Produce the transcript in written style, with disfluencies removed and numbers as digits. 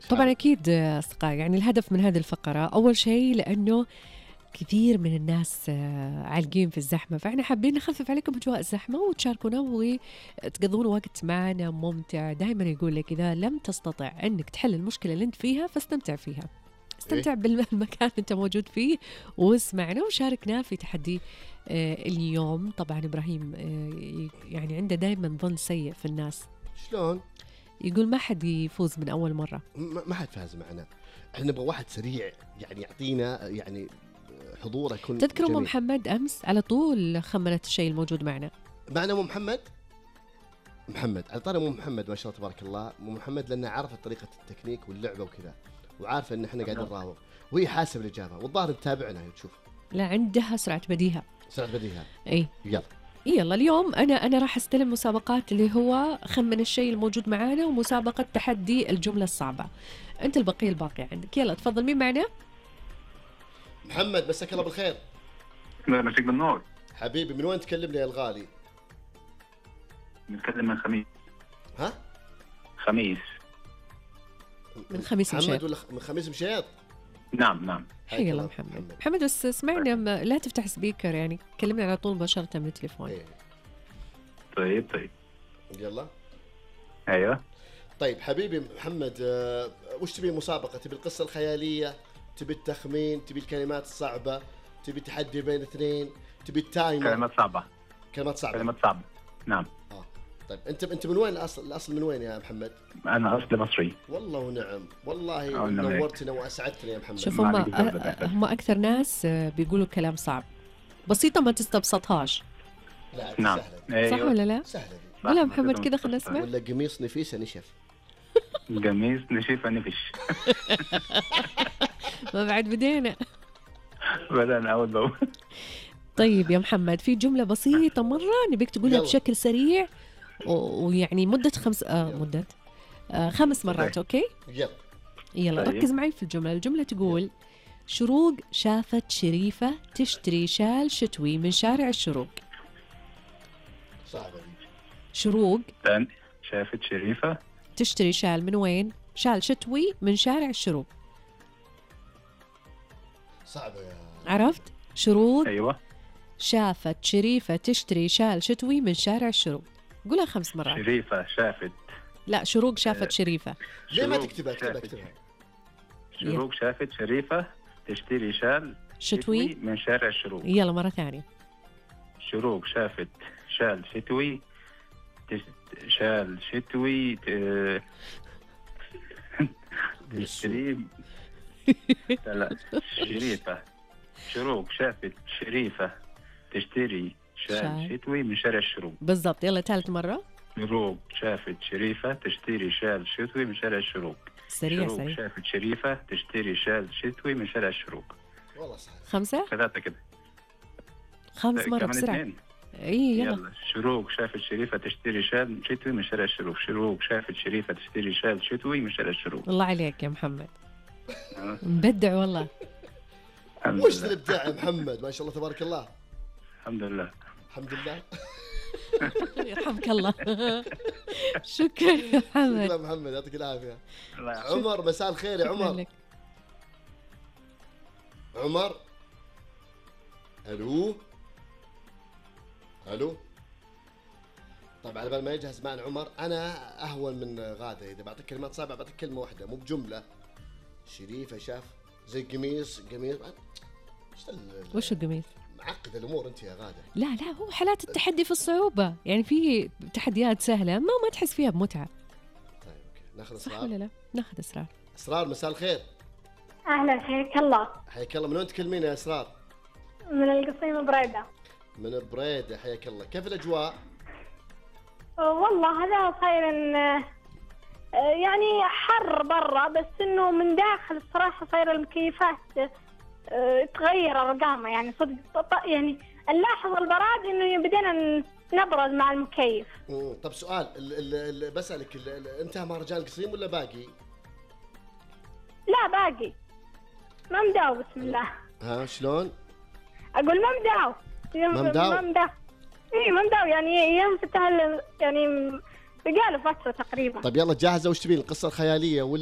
طبعا أكيد أصدقائي، يعني الهدف من هذه الفقرة أول شيء لأنه كثير من الناس عالقين في الزحمة، فإحنا حابين نخفف عليكم أجواء الزحمة وتشاركونا وتقضون وقت معنا ممتع. دائما يقول لك إذا لم تستطع أنك تحل المشكلة اللي أنت فيها فاستمتع فيها، استمتع بالمكان اللي أنت موجود فيه واسمعنا وشاركنا في تحدي اليوم. طبعا إبراهيم يعني عنده دائما ظن سيء في الناس. شلون؟ يقول ما حد يفوز من أول مرة. ما حد فاز معنا، احنا نبغى واحد سريع يعني يعطينا يعني حضوره يكون. تذكروا أم محمد أمس على طول خمنت الشيء الموجود معنا أم محمد على طاري أم محمد ما شاء الله تبارك الله. أم محمد لأنها عرفت طريقة التكنيك واللعبة وكذا، وعارفة إن إحنا قاعدين نراوغ، وهي حاسة بالإجابة، والظاهر تتابعنا تشوف. لا عندها سرعة بديهة. أي يلا اليوم أنا راح أستلم مسابقات اللي هو خمن الشيء الموجود معانا ومسابقة تحدي الجملة الصعبة. أنت الباقي عندك. يلا تفضل. مين معنا؟ محمد مساك الله بالخير. مساك بالنور حبيبي. من وين تكلمني يا الغالي؟ نتكلم من خميس. ها؟ خميس. من خميس مشيط. محمد ولا من خميس مشيط؟ نعم. حي الله محمد بس اسمعنا لا تفتح سبيكر، يعني كلمنا على طول مباشرة من التليفون. طيب يلا. ايوه. طيب حبيبي محمد، وش تبي مسابقة؟ تبي القصة الخيالية، تبي التخمين، تبي الكلمات الصعبة، تبي تحدي بين اثنين، تبي التايمر؟ كلمات صعبة. نعم. طيب انت من وين الاصل من وين يا محمد؟ انا اصلي مصري. والله ونعم، والله نورتنا واسعدتنا يا محمد. شوف هم اكثر ناس بيقولوا كلام صعب، بسيطة ما تستبسطهاش. لا نعم. سهلة. صح ولا لا؟ سهلة. ولا محمد كذا خلنا نسمع. ولا قميص نفيسة نشف. قميص نشيفة نفش. ما بعد بدينا أول بأول. طيب يا محمد، في جملة بسيطة مرة نبيك تقولها بشكل سريع ويعني مدة 5 مرات. أوكي؟ يلا ركز معي في الجملة تقول شروق شافت شريفة تشتري شال شتوي من شارع الشروق. صعبة. شروق شافت شريفة تشتري شال من وين؟ شال شتوي من شارع الشروق. صعبة يا عرفت؟ شروق أيوة. شافت شريفة تشتري شال شتوي من شارع الشروق. قولها 5 مرات. شريفة شافت. لا شروق شافت شريفة. ليه ما تكتبها؟ شروق شافت شريفة تشتري شال شتوي من شارع الشروق. يلا مرة ثانية. شروق شافت شال شتوي تشتري. لا شريفة. شروق شافت شريفة تشتري شال شتوي من شارع الشروق. بالضبط. يلا ثالث مرة. شروق شافت شريفة تشتري شال شتوي من شارع الشروق. سريع. شروق شافت شريفة تشتري شال شتوي من شارع الشروق. والله صحيح. 5. 3 كده. 5 مرة بسرعة. يلا. شروق شافت شريفة تشتري شال شتوي من شارع الشروق. شروق شافت شريفة تشتري شال شتوي من شارع الشروق. الله عليك يا محمد. مبدع والله. وش الابداع يا محمد، ما شاء الله تبارك الله. الحمد لله. يرحمك الله. شكرا يا محمد. شكرا محمد، يعطيك العافية. عمر مساء الخير يا عمر. عمر. الو. طيب على بال ما يجهز معنا عمر، انا اهون من غاده. اذا بعطيك كلمات صعبه بعطيك كلمه واحده مو بجمله. شريفه شاف زي قميص. وش القميص؟ معقد الامور انت يا غاده. لا هو حالات التحدي في الصعوبه، يعني في تحديات سهله ما تحس فيها بمتعه. طيب اوكي، ناخذ اسرار. صح ولا لا؟ ناخذ اسرار. اسرار مساء الخير. اهلا، حياك الله. حياك الله. من وين تكلمين يا اسرار؟ من القصيم بريده. من بريده، حياك الله. كيف الاجواء؟ والله هذا صاير يعني حر برا، بس انه من داخل الصراحه صاير المكيفات تغير ارقامها، يعني صدق يعني نلاحظ البراد انه بدينا نبرد مع المكيف. طب سؤال بسألك، انتهى مهرجان القصيم ولا باقي؟ لا باقي، ما مداو. بسم الله. ها شلون؟ اقول ما مداو. اي ما مداو، يعني يوم فتح يعني بقاله فتره تقريبا. طيب يلا جاهزه؟ وش تبين، القصه الخياليه ولا